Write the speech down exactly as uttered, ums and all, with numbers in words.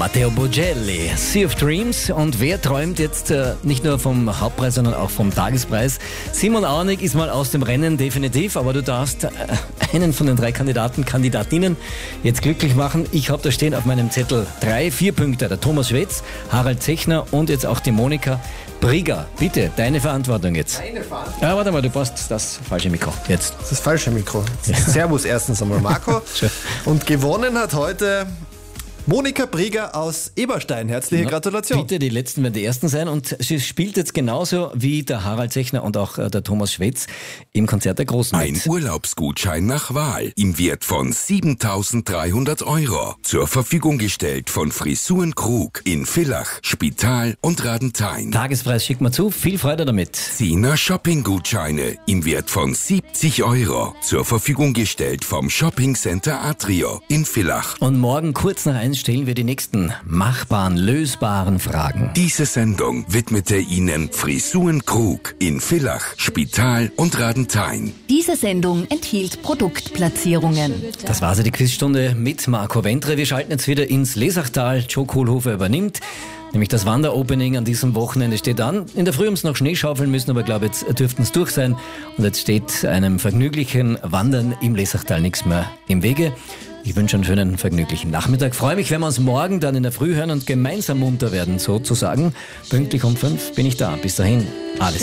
Matteo Bocelli, Sea of Dreams. Und wer träumt jetzt äh, nicht nur vom Hauptpreis, sondern auch vom Tagespreis? Simon Auenig ist mal aus dem Rennen, definitiv. Aber du darfst äh, einen von den drei Kandidaten, Kandidatinnen jetzt glücklich machen. Ich habe da stehen auf meinem Zettel drei, vier Punkte. Der Thomas Schwetz, Harald Zechner und jetzt auch die Monika Brieger. Bitte, deine Verantwortung jetzt. Meine Verantwortung? Ja, warte mal, du brauchst das falsche Mikro. Jetzt. Das ist das falsche Mikro. Servus erstens einmal, Marco. Und gewonnen hat heute Monika Brieger aus Eberstein. Herzliche Na, Gratulation. Bitte, die Letzten werden die Ersten sein. Und sie spielt jetzt genauso wie der Harald Zechner und auch äh, der Thomas Schwetz im Konzert der Großen Ein mit. Urlaubsgutschein nach Wahl im Wert von siebentausenddreihundert Euro. Zur Verfügung gestellt von Frisuren Krug in Villach, Spital und Radenthein. Tagespreis schickt mal zu. Viel Freude damit. Zehner Shopping-Gutscheine im Wert von siebzig Euro. Zur Verfügung gestellt vom Shopping Center Atrio in Villach. Und morgen kurz nach eins stellen wir die nächsten machbaren, lösbaren Fragen. Diese Sendung widmete Ihnen Frisuren Krug in Villach, Spital und Radenthein. Diese Sendung enthielt Produktplatzierungen. Das war also die Quizstunde mit Marco Wentre. Wir schalten jetzt wieder ins Lesachtal. Joe Kohlhofer übernimmt. Nämlich das Wanderopening an diesem Wochenende steht an. In der Früh haben sie noch Schnee schaufeln müssen, aber ich glaube, jetzt dürften es durch sein. Und jetzt steht einem vergnüglichen Wandern im Lesachtal nichts mehr im Wege. Ich wünsche einen schönen, vergnüglichen Nachmittag. Freue mich, wenn wir uns morgen dann in der Früh hören und gemeinsam munter werden, sozusagen. Pünktlich um fünf bin ich da. Bis dahin, alles